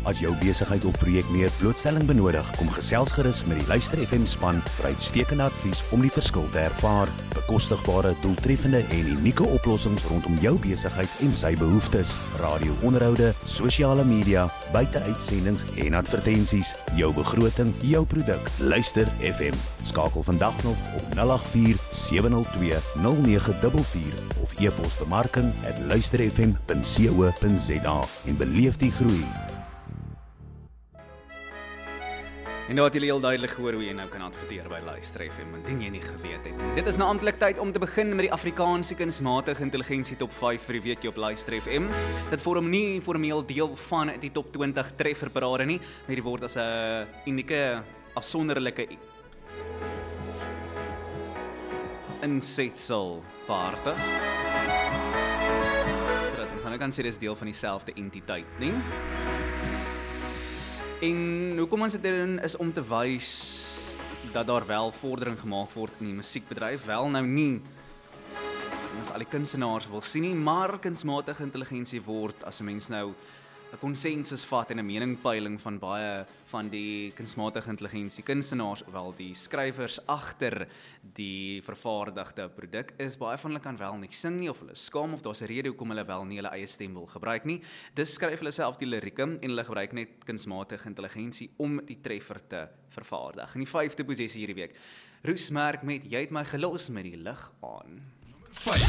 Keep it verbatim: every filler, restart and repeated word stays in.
As jou besigheid of projek meer blootstelling benodig, kom gesels gerus met die Luister F M span vir uitstekende advies om die verskil te ervaar. Bekostigbare, doeltreffende en unieke oplossings rondom jou besigheid en sy behoeftes. Radio-onderhoude, sosiale media, buiteuitsendings en advertensies. Jou begroting, jou produk. Luister F M. Skakel vandag nog op nul agt vier sewe nul twee nul nege vier vier of e-pos bemarking at luisterfm punt co punt za en beleef die groei. En nou het julle heel duidelik gehoor hoe jy nou kan adverteer by Luister F M, indien jy nie geweet het nie. Dit is nou amptelik tyd om te begin met die Afrikaanse kunsmatige intelligensie top vyf vir die weekie op Luister F M. Dit vorm nie formeel deel van die top twintig trefferparade nie, maar hierdie word as 'n unieke, afsonderlike insetsel behartig. Sodat ons nou kan sê dis deel van dieselfde entiteit, nie? En hoekom ons dit doen is om te wys dat daar wel vordering gemaak word in die musiekbedryf, wel nou nie ons al die kunstenaars wil sien nie, maar kunsmatige intelligensie word, as 'n mens nou 'n konsensus vat en 'n meningpeiling van baie van die kunsmatige intelligensie kunstenaars, wel die skrywers agter die vervaardigde produk is, baie van hulle kan wel nie sing nie, of hulle skaam, of daar's 'n rede hoekom hulle wel nie hulle eie stem wil gebruik nie. Dus skryf hulle self die lirieke en hulle gebruik net kunsmatige intelligensie om die treffer te vervaardig. In die vyfde posisie hierdie week, Roesmerk met Jy het my gelos met die lig aan.